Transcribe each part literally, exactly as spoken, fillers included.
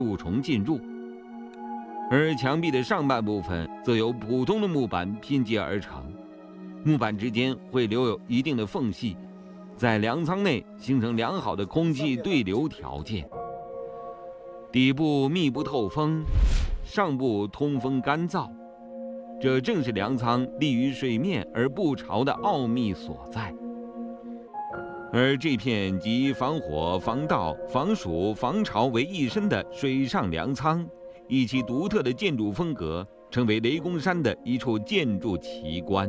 蛀虫进入，而墙壁的上半部分则由普通的木板拼接而成，木板之间会留有一定的缝隙，在粮仓内形成良好的空气对流条件。底部密不透风，上部通风干燥，这正是粮仓立于水面而不潮的奥秘所在。而这片集防火、防盗、防暑、防潮为一身的水上粮仓，以其独特的建筑风格，成为雷公山的一处建筑奇观。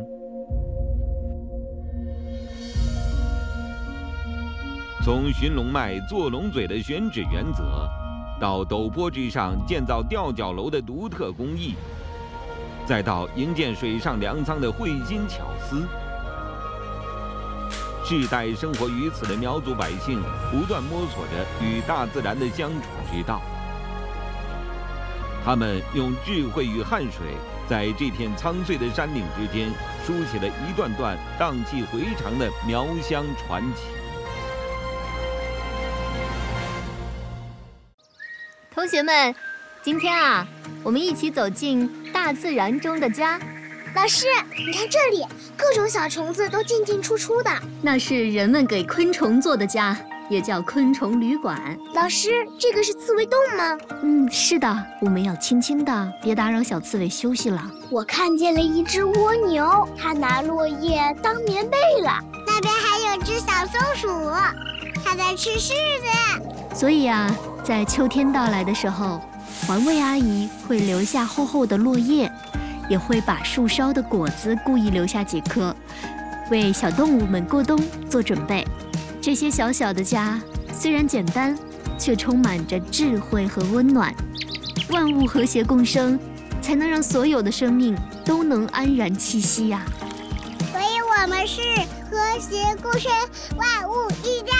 从寻龙脉坐龙嘴的选址原则，到陡坡之上建造吊脚楼的独特工艺，再到营建水上粮仓的慧心巧思，世代生活于此的苗族百姓不断摸索着与大自然的相处之道。他们用智慧与汗水，在这片苍翠的山岭之间，书写了一段段荡气回肠的苗乡传奇。 同学们，今天啊，我们一起走进大自然中的家。 老师，你看这里，各种小虫子都进进出出的。 那是人们给昆虫做的家，也叫昆虫旅馆。 老师，这个是刺猬洞吗？ 嗯，是的，我们要轻轻的，别打扰小刺猬休息了。 我看见了一只蜗牛，它拿落叶当棉被了。 那边还有只小松鼠，它在吃柿子。 所以啊，在秋天到来的时候，环卫阿姨会留下厚厚的落叶，也会把树梢的果子故意留下几颗，为小动物们过冬做准备。这些小小的家虽然简单，却充满着智慧和温暖。万物和谐共生，才能让所有的生命都能安然栖息呀、啊。 所以我们是和谐共生，万物一家。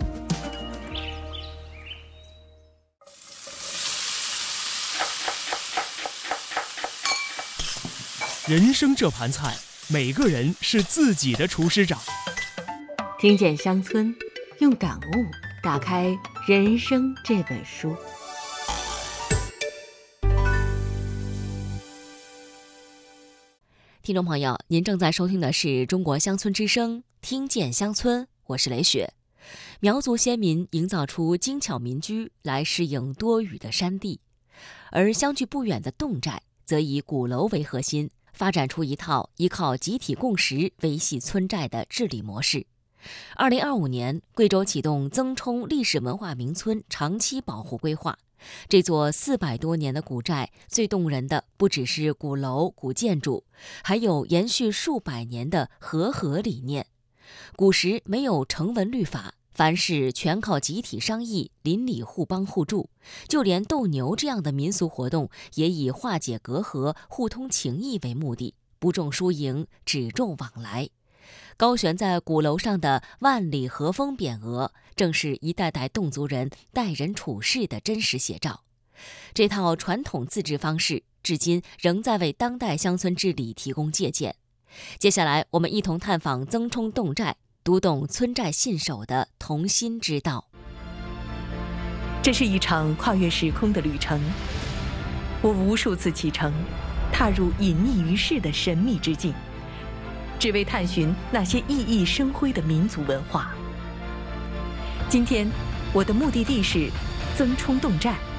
人生这盘菜，每个人是自己的厨师长。 听见乡村，用感悟打开人生这本书。听众朋友，您正在收听的是中国乡村之声，听见乡村，我是雷雪。苗族先民营造出精巧民居来适应多雨的山地，而相距不远的侗寨则以鼓楼为核心，发展出一套依靠集体共识维系村寨的治理模式。二零二五年，贵州启动增充历史文化名村长期保护规划。这座四百多年的古寨，最动人的不只是古楼、古建筑，还有延续数百年的和合理念。古时没有成文律法，凡事全靠集体商议，邻里互帮互助。就连斗牛这样的民俗活动，也以化解隔阂、互通情谊为目的，不重输赢，只重往来。高悬在鼓楼上的万里和风匾额，正是一代代侗族人待人处事的真实写照。这套传统自治方式，至今仍在为当代乡村治理提供借鉴。接下来，我们一同探访增充侗寨，读懂村寨信守的同心之道。 这是一场跨越时空的旅程，我无数次启程，踏入隐匿于世的神秘之境，只为探寻那些熠熠生辉的民族文化。今天，我的目的地是增充侗寨。